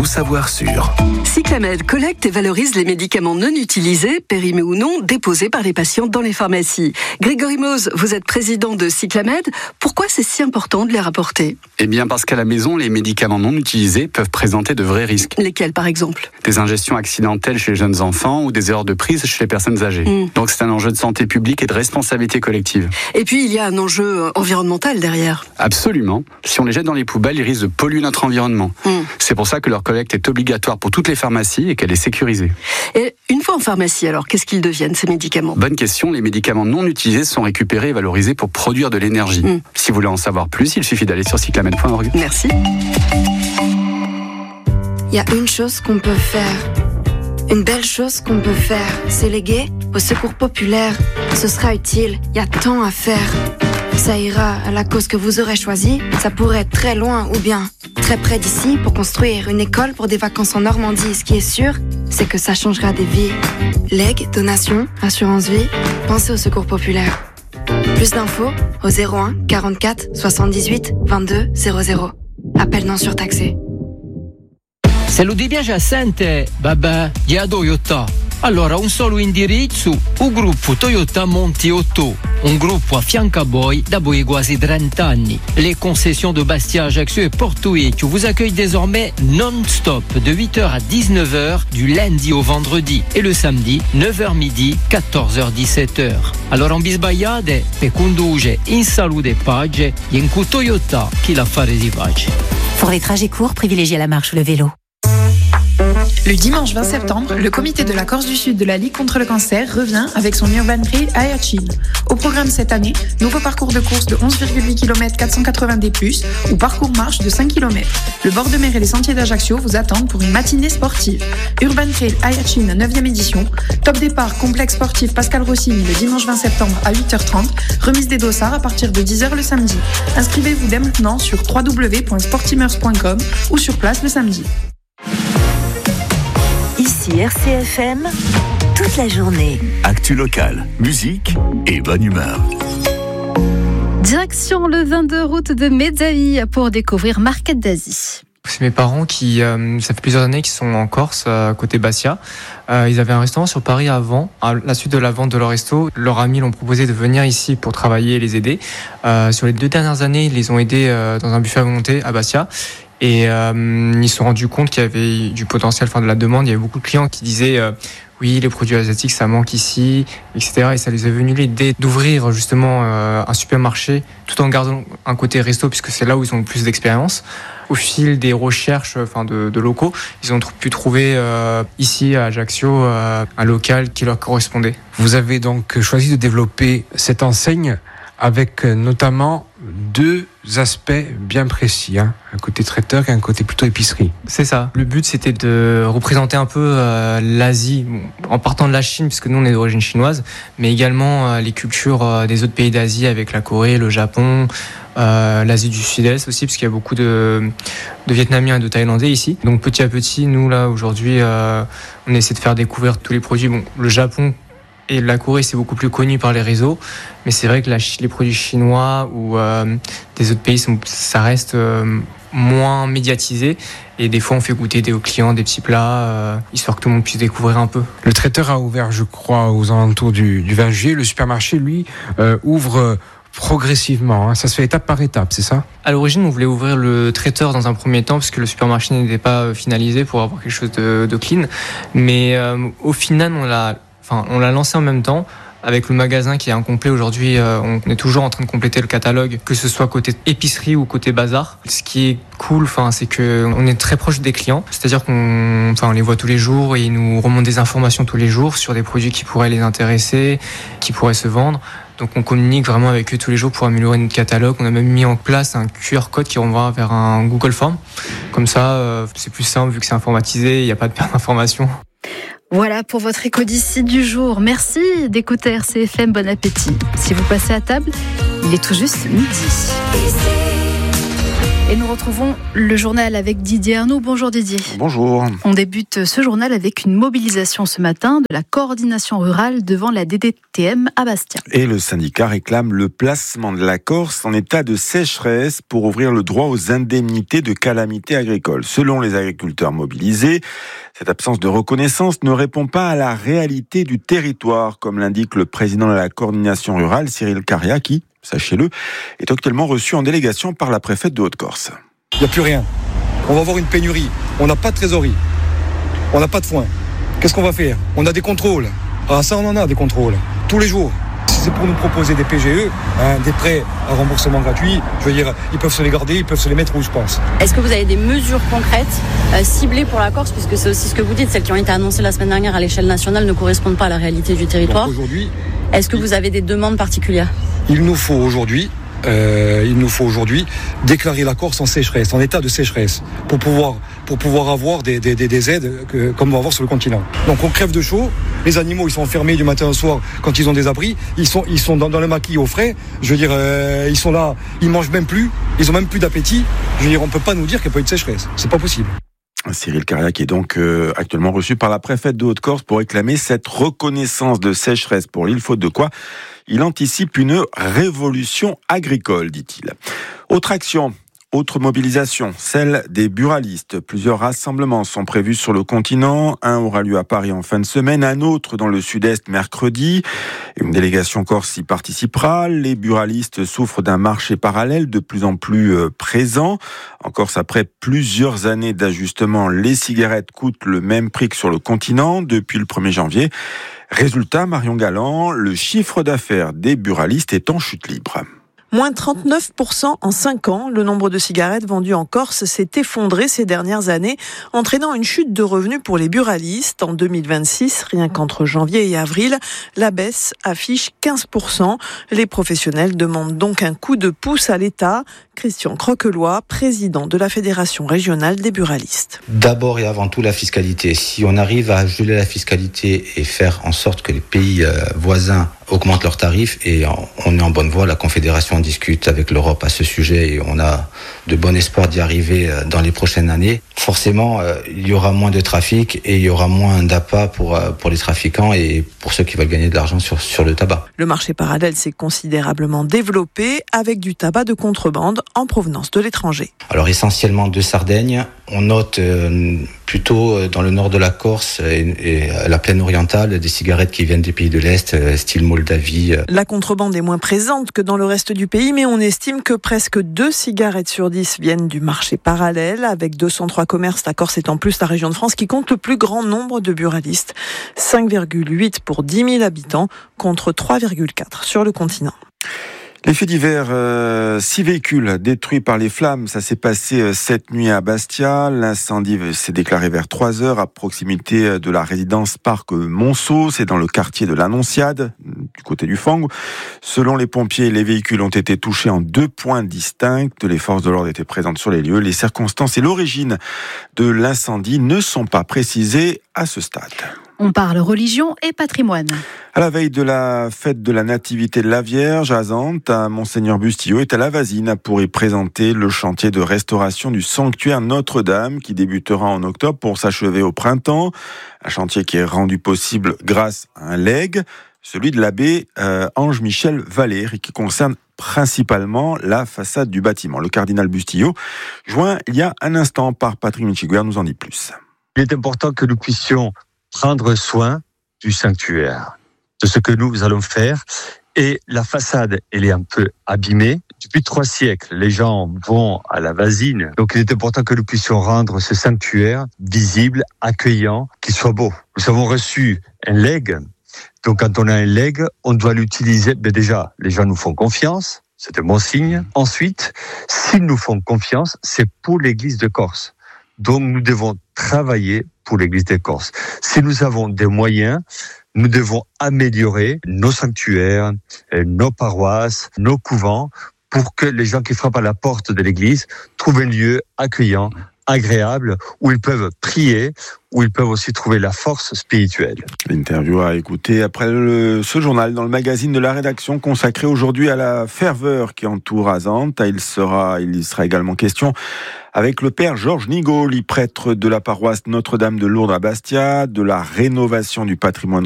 tout savoir sur. Cyclamed collecte et valorise les médicaments non utilisés, périmés ou non, déposés par les patients dans les pharmacies. Grégory Mose, vous êtes président de Cyclamed. Pourquoi c'est si important de les rapporter ? Eh bien parce qu'à la maison, les médicaments non utilisés peuvent présenter de vrais risques. Lesquels par exemple ? Des ingestions accidentelles chez les jeunes enfants ou des erreurs de prise chez les personnes âgées. Donc c'est un enjeu de santé publique et de responsabilité collective. Et puis il y a un enjeu environnemental derrière. Absolument. Si on les jette dans les poubelles, ils risquent de polluer notre environnement. C'est pour ça que leur collecte est obligatoire pour toutes les pharmacies et qu'elle est sécurisée. Et une fois en pharmacie, alors qu'est-ce qu'ils deviennent ces médicaments ? Bonne question, les médicaments non utilisés sont récupérés et valorisés pour produire de l'énergie. Si vous voulez en savoir plus, il suffit d'aller sur cyclamed.org. Merci. Il y a une chose qu'on peut faire, une belle chose qu'on peut faire, c'est léguer au secours populaire. Ce sera utile, il y a tant à faire. Ça ira à la cause que vous aurez choisie, ça pourrait être très loin ou bien très près d'ici pour construire une école pour des vacances en Normandie. Ce qui est sûr, c'est que ça changera des vies. Legs, donations, assurance vie, pensez au secours populaire. Plus d'infos au 01 44 78 22 00. Appel non surtaxé. Se lo ti piace assente, vabbè, gli a Toyota. Allora un solo indirizzo, il gruppo Toyota Monti 8, un gruppo a fianco a voi da voi quasi 30 anni. Les concessions de Bastia, Ajaccio et Porto Vecchio vous accueillent désormais non-stop de 8h à 19h du lundi au vendredi et le samedi 9h midi, 14h 17h. Allora un bisbagliate per condurre in salute e pace e in cu Toyota chi l'affare si pace. Pour les trajets courts, privilégiez la marche ou le vélo. Le dimanche 20 septembre, le comité de la Corse du Sud de la Ligue contre le cancer revient avec son Urban Trail Ayachin. Au programme cette année, nouveau parcours de course de 11,8 km 480 D+, ou parcours marche de 5 km. Le bord de mer et les sentiers d'Ajaccio vous attendent pour une matinée sportive. Urban Trail Ayachin 9e édition, top départ complexe sportif Pascal Rossini le dimanche 20 septembre à 8h30, remise des dossards à partir de 10h le samedi. Inscrivez-vous dès maintenant sur www.sportimers.com ou sur place le samedi. Ici RCFM, toute la journée. Actu locale, musique et bonne humeur. Direction le 22 route de Mezzaï pour découvrir Market d'Asie. C'est mes parents qui, ça fait plusieurs années qu'ils sont en Corse, côté Bastia. Ils avaient un restaurant sur Paris avant. À la suite de la vente de leur resto, leurs amis l'ont proposé de venir ici pour travailler et les aider. Sur les 2 dernières années, ils les ont aidés dans un buffet à volonté à Bastia. Et ils se sont rendus compte qu'il y avait du potentiel, de la demande. Il y avait beaucoup de clients qui disaient oui, les produits asiatiques, ça manque ici, etc. Et ça les est venu l'idée d'ouvrir justement un supermarché tout en gardant un côté resto puisque c'est là où ils ont le plus d'expérience. Au fil des recherches de locaux, ils ont pu trouver ici à Ajaccio un local qui leur correspondait. Vous avez donc choisi de développer cette enseigne avec notamment 2 aspects bien précis, un côté traiteur et un côté plutôt épicerie. C'est ça. Le but, c'était de représenter un peu l'Asie, en partant de la Chine, puisque nous, on est d'origine chinoise, mais également les cultures des autres pays d'Asie, avec la Corée, le Japon, l'Asie du Sud-Est aussi, parce qu'il y a beaucoup de Vietnamiens et de Thaïlandais ici. Donc petit à petit, nous, là, aujourd'hui, on essaie de faire découvrir tous les produits. Bon, le Japon et la Corée, c'est beaucoup plus connu par les réseaux, mais c'est vrai que les produits chinois ou des autres pays, ça reste moins médiatisé. Et des fois, on fait goûter aux clients des petits plats, histoire que tout le monde puisse découvrir un peu. Le traiteur a ouvert, je crois, aux alentours du 20 juillet. Le supermarché, lui, ouvre progressivement. Ça se fait étape par étape, c'est ça ? À l'origine, on voulait ouvrir le traiteur dans un premier temps, parce que le supermarché n'était pas finalisé pour avoir quelque chose de clean. Mais au final, on l'a lancé en même temps avec le magasin qui est incomplet aujourd'hui. On est toujours en train de compléter le catalogue, que ce soit côté épicerie ou côté bazar. Ce qui est cool, c'est que on est très proche des clients, c'est-à-dire qu'on les voit tous les jours et ils nous remontent des informations tous les jours sur des produits qui pourraient les intéresser, qui pourraient se vendre. Donc on communique vraiment avec eux tous les jours pour améliorer notre catalogue. On a même mis en place un QR code qui renvoie vers un Google Form. Comme ça, c'est plus simple vu que c'est informatisé, il n'y a pas de perte d'informations. Voilà pour votre écho d'ici du jour. Merci d'écouter RCFM. Bon appétit. Si vous passez à table, il est tout juste midi. Et nous retrouvons le journal avec Didier Arnaud. Bonjour Didier. Bonjour. On débute ce journal avec une mobilisation ce matin de la coordination rurale devant la DDTM à Bastia. Et le syndicat réclame le placement de la Corse en état de sécheresse pour ouvrir le droit aux indemnités de calamité agricole. Selon les agriculteurs mobilisés, cette absence de reconnaissance ne répond pas à la réalité du territoire, comme l'indique le président de la coordination rurale, Cyril Caria, qui, sachez-le, est actuellement reçu en délégation par la préfète de Haute-Corse. Il n'y a plus rien. On va avoir une pénurie. On n'a pas de trésorerie. On n'a pas de foin. Qu'est-ce qu'on va faire ? On a des contrôles. Ah, ça, on en a des contrôles. Tous les jours. Si c'est pour nous proposer des PGE, des prêts à remboursement gratuit, je veux dire, ils peuvent se les garder, ils peuvent se les mettre où je pense. Est-ce que vous avez des mesures concrètes ciblées pour la Corse, puisque c'est aussi ce que vous dites, celles qui ont été annoncées la semaine dernière à l'échelle nationale ne correspondent pas à la réalité du territoire. Donc aujourd'hui, est-ce que vous avez des demandes particulières ? Il nous faut aujourd'hui déclarer la Corse en sécheresse, en état de sécheresse, pour pouvoir avoir des aides comme on va avoir sur le continent. Donc on crève de chaud, les animaux ils sont enfermés du matin au soir quand ils ont des abris, ils sont dans le maquis au frais, je veux dire, ils sont là, ils mangent même plus, ils ont même plus d'appétit, je veux dire, on peut pas nous dire qu'il n'y a pas eu de sécheresse, c'est pas possible. Cyril Caria qui est donc actuellement reçu par la préfète de Haute-Corse pour réclamer cette reconnaissance de sécheresse pour l'île, faute de quoi il anticipe une révolution agricole, dit-il. Autre action, autre mobilisation, celle des buralistes. Plusieurs rassemblements sont prévus sur le continent. Un aura lieu à Paris en fin de semaine, un autre dans le sud-est mercredi. Une délégation corse y participera. Les buralistes souffrent d'un marché parallèle de plus en plus présent. En Corse, après plusieurs années d'ajustement, les cigarettes coûtent le même prix que sur le continent depuis le 1er janvier. Résultat, Marion Galland, le chiffre d'affaires des buralistes est en chute libre. Moins 39% en 5 ans, le nombre de cigarettes vendues en Corse s'est effondré ces dernières années, entraînant une chute de revenus pour les buralistes. En 2026, rien qu'entre janvier et avril, la baisse affiche 15%. Les professionnels demandent donc un coup de pouce à l'État. Christian Croquelois, président de la Fédération régionale des buralistes. D'abord et avant tout la fiscalité. Si on arrive à geler la fiscalité et faire en sorte que les pays voisins augmentent leurs tarifs, et on est en bonne voie, la Confédération discute avec l'Europe à ce sujet et on a de bon espoir d'y arriver dans les prochaines années. Forcément, il y aura moins de trafic et il y aura moins d'appât pour les trafiquants et pour ceux qui veulent gagner de l'argent sur le tabac. Le marché parallèle s'est considérablement développé avec du tabac de contrebande en provenance de l'étranger. Alors essentiellement de Sardaigne, on note plutôt dans le nord de la Corse et la plaine orientale des cigarettes qui viennent des pays de l'Est, style Moldavie. La contrebande est moins présente que dans le reste du pays, mais on estime que presque 2 cigarettes sur 10 viennent du marché parallèle. Avec 203 commerces, la Corse est en plus la région de France qui compte le plus grand nombre de buralistes. 5,8 pour 10 000 habitants contre 3,4 sur le continent. Les faits divers, 6 véhicules détruits par les flammes, ça s'est passé cette nuit à Bastia. L'incendie s'est déclaré vers 3h à proximité de la résidence Parc Monceau, c'est dans le quartier de l'Annonciade, du côté du Fang. Selon les pompiers, les véhicules ont été touchés en 2 points distincts. Les forces de l'ordre étaient présentes sur les lieux. Les circonstances et l'origine de l'incendie ne sont pas précisées à ce stade. On parle religion et patrimoine. À la veille de la fête de la Nativité de la Vierge à Zante, Monseigneur Bustillo est à la Vasine pour y présenter le chantier de restauration du sanctuaire Notre-Dame qui débutera en octobre pour s'achever au printemps. Un chantier qui est rendu possible grâce à un legs, celui de l'abbé Ange-Michel Valère, et qui concerne principalement la façade du bâtiment. Le cardinal Bustillo, joint il y a un instant par Patrick Michiguer, nous en dit plus. Il est important que nous puissions prendre soin du sanctuaire, de ce que nous allons faire. Et la façade, elle est un peu abîmée. Depuis 3 siècles, les gens vont à la Vasine. Donc il est important que nous puissions rendre ce sanctuaire visible, accueillant, qu'il soit beau. Nous avons reçu un legs. Donc quand on a un legs, on doit l'utiliser. Mais déjà, les gens nous font confiance. C'est un bon signe. Ensuite, s'ils nous font confiance, c'est pour l'Église de Corse. Donc nous devons travailler pour l'Église de Corse. Si nous avons des moyens, nous devons améliorer nos sanctuaires, nos paroisses, nos couvents, pour que les gens qui frappent à la porte de l'Église trouvent un lieu accueillant, agréable, où ils peuvent prier, où ils peuvent aussi trouver la force spirituelle. L'interview à écouter après ce journal dans le magazine de la rédaction consacré aujourd'hui à la ferveur qui entoure Azente. Il sera également question avec le père Georges Nigoli, prêtre de la paroisse Notre-Dame de Lourdes à Bastia, de la rénovation du patrimoine